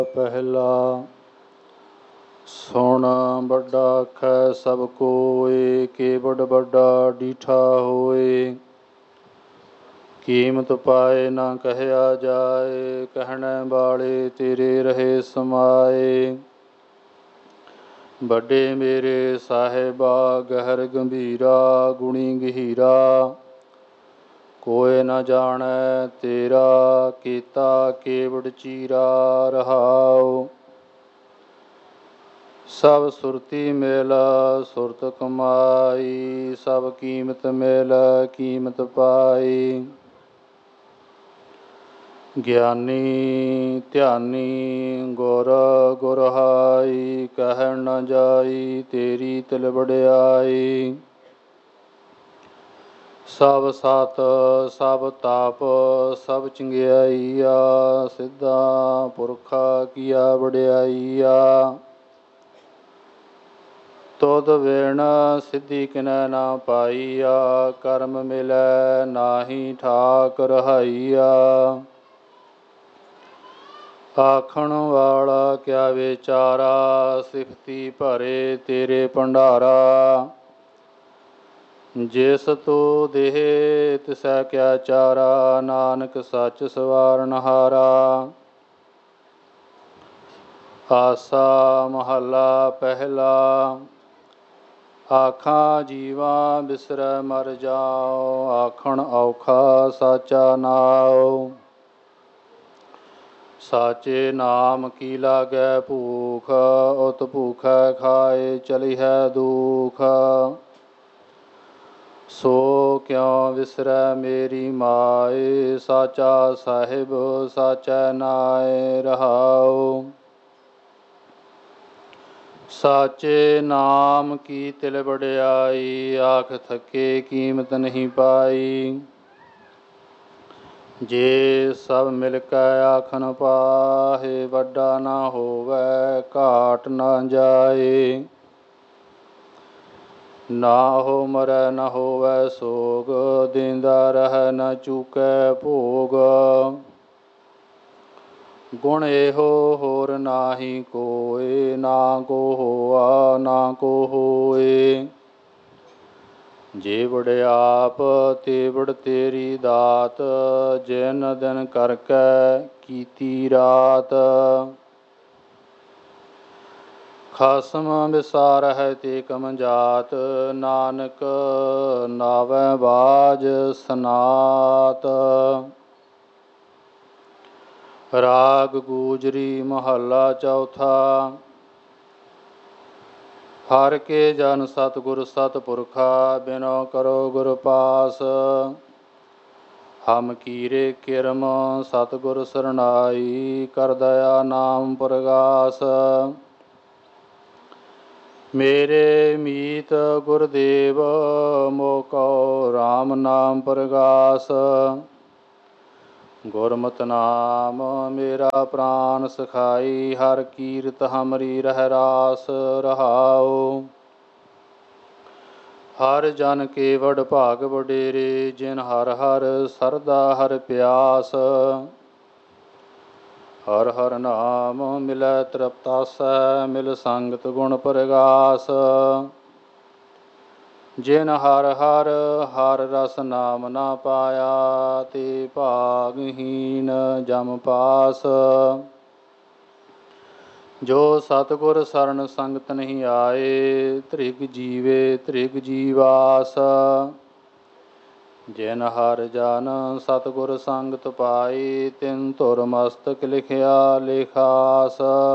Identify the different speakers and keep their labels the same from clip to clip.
Speaker 1: ਪਹਿਲਾ ਸੁਣ ਵੱਡਾ ਆਖੈ ਸਭ ਕੋਇ, ਕੇਵਡ ਵੱਡਾ ਡੀਠਾ ਹੋਏ। ਕੀਮਤ ਪਾਏ ਨਾ ਕਹਿਆ ਜਾਏ, ਕਹਿਣੇ ਵਾਲੇ ਤੇਰੇ ਰਹੇ ਸਮਾਏ। ਵੱਡੇ ਮੇਰੇ ਸਾਹਿਬਾ ਗਹਿਰ ਗੰਭੀਰਾ, ਗੁਣੀ ਗਹੀਰਾ ਕੋਇ ਨ ਜਾਣੈ ਤੇਰਾ, ਕੀਤਾ ਕੇਵਡ ਚੀਰਾ ਰਹਾਉ। ਸਭ ਸੁਰਤੀ ਮਿਲ ਸੁਰਤ ਕਮਾਈ, ਸਭ ਕੀਮਤ ਮਿਲ ਕੀਮਤ ਪਾਈ। ਗਿਆਨੀ ਧਿਆਨੀ ਗੁਰ ਗੁਰਹਾਈ, ਕਹਿ ਨ ਜਾਈ ਤੇਰੀ ਤਿਲ ਵਡਿਆਈ। ਸਭ ਸਤ ਸਭ ਤਾਪ ਸਭ ਚੰਗਿਆਈਆ, ਸਿੱਧਾ ਪੁਰਖਾ ਕੀਆ ਵਡਿਆਈਆ। ਤੁਧ ਵਿਣ ਸਿੱਧੀ ਕਿਨੈ ਨਾ ਪਾਈਆ, ਕਰਮ ਮਿਲੈ ਨਾਹੀ ਠਾਕ ਰਹਾਈਆ। ਆਖਣ ਵਾਲਾ ਕਿਆ ਵਿਚਾਰਾ, ਸਿਫਤੀ ਭਰੇ ਤੇਰੇ ਭੰਡਾਰਾ। ਜਿਸ ਤੂੰ ਦੇਹ ਤਿਸੈ ਕਿਆ ਚਾਰਾ, ਨਾਨਕ ਸੱਚ ਸਵਾਰਨਹਾਰਾ। ਆਸਾ ਮਹੱਲਾ ਪਹਿਲਾ। ਆਖਾਂ ਜੀਵਾ ਬਿਸਰੈ ਮਰ ਜਾਉ, ਆਖਣ ਔਖਾ ਸਾਚਾ ਨਾਉ। ਸਾਚੇ ਨਾਮ ਕੀ ਲਾਗੈ ਭੂਖ, ਉਤ ਭੂਖੈ ਖਾਏ ਚਲਿਐ ਦੁਖ। ਸੋ ਕਿਉ ਵਿਸਰੈ ਮੇਰੀ ਮਾਏ, ਸਾਚਾ ਸਾਹਿਬ ਸਾਚੈ ਨਾਇ ਰਹਾਉ। ਸਾਚੇ ਨਾਮ ਕੀ ਤਿਲ ਵਡਿਆਈ, ਆਖ ਥਕੇ ਕੀਮਤ ਨਹੀਂ ਪਾਈ। ਜੇ ਸਭ ਮਿਲ ਕੈ ਆਖਣ ਪਾਹੇ, ਵੱਡਾ ਨਾ ਹੋਵੈ ਘਾਟ ਨਾ ਜਾਏ। ਨਾ ਹੋ ਮਰੈ ਨਾ ਹੋਵੈ ਸੋਗ, ਦੇਂਦਾ ਰਹੈ ਨਾ ਚੂਕੈ ਭੋਗ। ਗੁਣ ਇਹੋ ਹੋਰ ਨਾਹੀ ਕੋਇ, ਨਾ ਕੋ ਹੋਆ ਨਾ ਕੋ ਹੋਏ। ਜੇ ਵਡਿਆਪ ਤੇ ਵਡ ਤੇਰੀ ਦਾਤ, ਜਿਨ ਦਿਨ ਕਰਕੇ ਕੀਤੀ ਰਾਤ। ਖਸਮ ਵਿਸਾਰਹਿ ਤੇ ਕਮਜਾਤ, ਨਾਨਕ ਨਾਵੈ ਬਾਝ ਸਨਾਤ। ਰਾਗ ਗੂਜਰੀ ਮਹੱਲਾ ਚੌਥਾ। ਹਰਿ ਕੇ ਜਨ ਸਤਿਗੁਰ ਸਤਿਪੁਰਖਾ, ਬਿਨੋ ਕਰੋ ਗੁਰ ਪਾਸ। ਹਮ ਕੀਰੇ ਕਿਰਮ ਸਤਿਗੁਰ ਸਰਨਾਈ, ਕਰ ਦਇਆ ਨਾਮ ਪ੍ਰਗਾਸ। ਮੇਰੇ ਮੀਤ ਗੁਰਦੇਵ ਮੋਹ ਕਉ ਰਾਮ ਨਾਮ ਪ੍ਰਗਾਸ। ਗੁਰਮਤਿ ਨਾਮ ਮੇਰਾ ਪ੍ਰਾਨ ਸਖਾਈ, ਹਰ ਕੀਰਤ ਹਮਰੀ ਰਹਿ ਰਾਸ ਰਹਾਉ। ਹਰ ਜਨ ਕੇ ਵਡ ਭਾਗ ਵਡੇਰੇ, ਜਿਨ ਹਰ ਹਰ ਸਰਦਾ ਹਰ ਪਿਆਸ। ਹਰ ਹਰ ਨਾਮ ਮਿਲੈ ਤ੍ਰਿਪਤਾਸੈ, ਮਿਲ ਸੰਗਤ ਗੁਣ ਪ੍ਰਗਾਸ। ਜਿਨ ਹਰ ਹਰ ਹਰ ਰਸ ਨਾਮ ਨਾ ਪਾਇਆ, ਤੇ ਭਾਗਹੀਨ ਜਮ ਪਾਸ। ਜੋ ਸਤਿਗੁਰ ਸਰਣ ਸੰਗਤ ਨਹੀਂ ਆਏ, ਧ੍ਰਿਗ ਜੀਵੇ ਧ੍ਰਿਗ ਜੀਵਾਸ। ਜਿਨ ਹਰ ਜਨ ਸਤਿਗੁਰ ਸੰਗਤ ਪਾਈ, ਤਿਨ ਧੁਰ ਮਸਤਕ ਲਿਖਿਆ ਲੇਖਾਸ।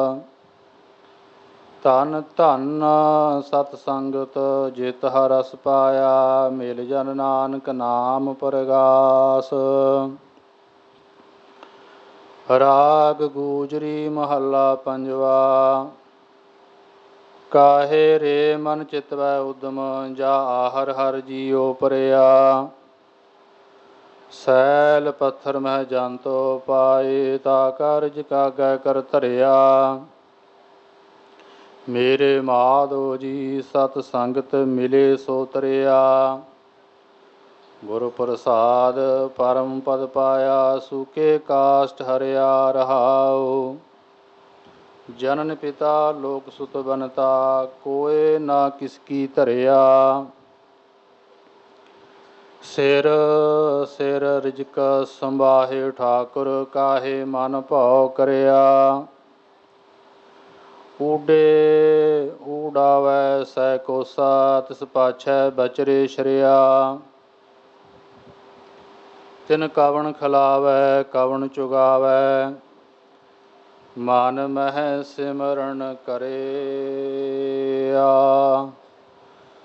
Speaker 1: ਧਨ ਧਨ ਸਤ ਸੰਗਤ ਜਿਤ ਹਰ ਰਸ ਪਾਇਆ, ਮਿਲ ਜਨ ਨਾਨਕ ਨਾਮ ਪ੍ਰਗਾਸ। ਰਾਗ ਗੂਜਰੀ ਮਹੱਲਾ ਪੰਜਵਾ। ਕਾਹੇ ਰੇ ਮਨ ਚਿਤਵੈ ਉਦਮ, ਜਾ ਆਹਰ ਹਰਿ ਜੀਉ ਪਰਿਆ। ਸੈਲ ਪੱਥਰ ਮਹਿ ਜੰਤੁ ਪਾਏ, ਤਾ ਕਾਰਜ ਕਾਗੈ ਕਰ ਧਰਿਆ। ਮੇਰੇ ਮਾਧੋ ਜੀ ਸਤ ਸੰਗਤ ਮਿਲੇ ਸੋ ਤਰਿਆ। ਗੁਰ ਪ੍ਰਸਾਦ ਪਰਮ ਪਦ ਪਾਇਆ, ਸੂਕੇ ਕਾਸ਼ਟ ਹਰਿਆ ਰਹਾਉ। ਜਨਨ ਪਿਤਾ ਲੋਕ ਸੁਤ ਬਨਤਾ, ਕੋਏ ਨਾ ਕਿਸ ਕੀ ਧਰਿਆ। ਸਿਰ ਸਿਰ ਰਿਜਕ ਸੰਭਾਹੇ ਠਾਕੁਰ, ਕਾਹੇ ਮਨ ਭਾਉ ਕਰਿਆ। ਊਡੇ ਊਡਾਵੈ ਸੈ ਕੋਸਾ, ਤਿਸ ਪਾਛੈ ਬਚਰੇ ਸ਼ਰਿਆ। ਤਿਨ ਕਵਣ ਖਿਲਾਵੈ ਕਵਣ ਚੁਗਾਵੈ, ਮਨ ਮਹਿ ਸਿਮਰਨ ਕਰਿਆ।